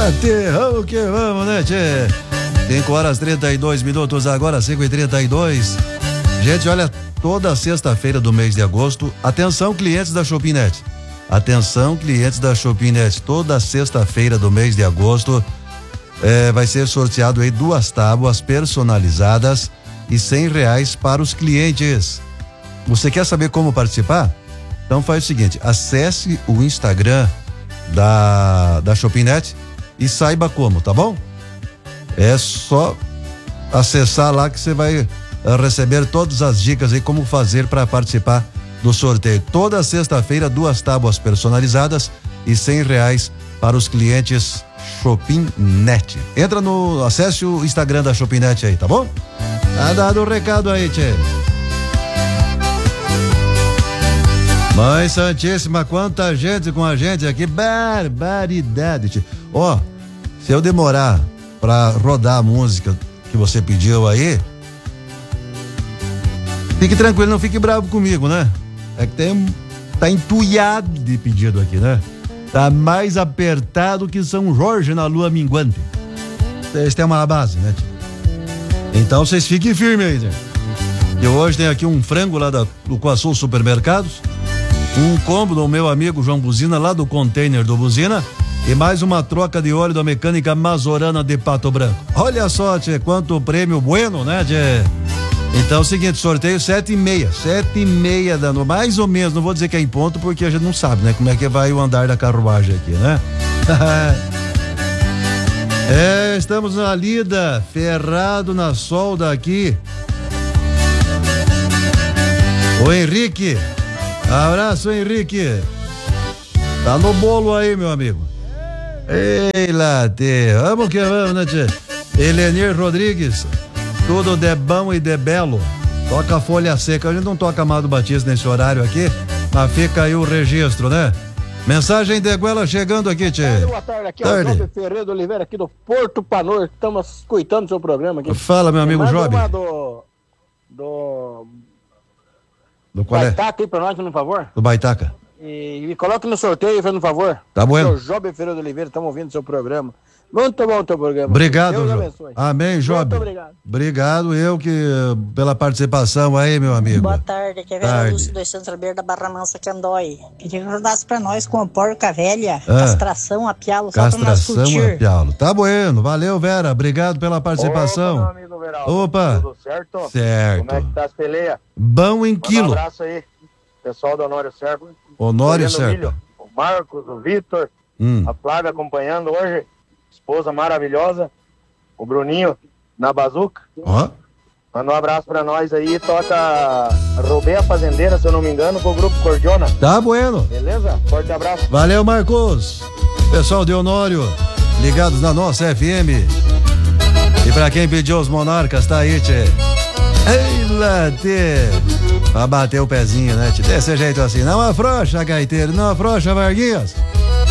Vamos que vamos, né, tchê? 5h32, agora 5h32. Gente, olha, toda sexta-feira do mês de agosto, atenção clientes da Shopee.net. Atenção clientes da Shopee.net, toda sexta-feira do mês de agosto vai ser sorteado aí 2 tábuas personalizadas e R$100 para os clientes. Você quer saber como participar? Então faz o seguinte, acesse o Instagram da Shopee.net e saiba como, tá bom? É só acessar lá que você vai receber todas as dicas aí como fazer para participar do sorteio. Toda sexta-feira 2 tábuas personalizadas e R$100 para os clientes Shopee.net. Acesse o Instagram da Shopee.net aí, tá bom? Tá dado o recado aí, tchê. Mãe Santíssima, quanta gente com a gente aqui, barbaridade, tchê. Ó, se eu demorar pra rodar a música que você pediu aí, fique tranquilo, não fique bravo comigo, né? É que tá entulhado de pedido aqui, né? Tá mais apertado que São Jorge na lua minguante. Vocês têm uma base, né, tio? Então vocês fiquem firmes aí, né? E hoje tem aqui um frango lá do Coaçul Supermercados, um combo do meu amigo João Buzina, lá do container do Buzina, e mais uma troca de óleo da mecânica Mazorana de Pato Branco. Olha só, tchê, quanto prêmio bueno, né, tchê? Então é o seguinte, sorteio 7h30 da noite, mais ou menos, não vou dizer que é em ponto, porque a gente não sabe, né, como é que vai o andar da carruagem aqui, né? Estamos na lida, ferrado na solda aqui. O Henrique, abraço, Henrique. Tá no bolo aí, meu amigo. Ei, Late, vamos que vamos, né, tchê? Elenir Rodrigues, tudo de bom e de belo. Toca folha seca. A gente não toca Amado Batista nesse horário aqui, mas fica aí o registro, né? Mensagem de Goela chegando aqui, tchê. Boa tarde, aqui é o Job Ferreira de Oliveira, aqui do Porto Panor. Estamos escutando o seu programa aqui. Fala, meu amigo Job. Do Baitaca aí pra nós, por favor. Do Baitaca. E coloca no sorteio, por favor. Tá bueno. O Job Ferreira de Oliveira, estamos ouvindo o seu programa. Muito bom o teu programa. Obrigado, Deus Job. abençoe. Amém, Job. Muito obrigado. Obrigado, pela participação aí, meu amigo. Boa tarde, aqui é a Vera Lúcia do Centro Beira da Barra Mansa, Candói. Queria que ajudasse pra nós com a porca velha, castração a pialo, só pra nós curtir. Castração a pialo. Tá bueno, valeu, Vera, obrigado pela participação. Opa, meu amigo Veraldo. Opa. Tudo certo? Certo. Como é que tá as peleias? Bom em quilo. Um abraço aí, pessoal do Honório Serpa. Honório Serpa. O Marcos, o Vitor, a Flávia acompanhando hoje. Esposa maravilhosa, o Bruninho na bazuca. Manda um abraço pra nós aí, toca Roubei a Fazendeira, se eu não me engano, com o grupo Cordiona. Tá bueno. Beleza? Forte abraço. Valeu, Marcos. Pessoal de Honório, ligados na nossa FM. E pra quem pediu os Monarcas, tá aí, tchê. Ei, Late. Pra bater o pezinho, né, tchê? Desse jeito assim, não afrouxa, gaiteiro, não afrouxa, Varguinhas.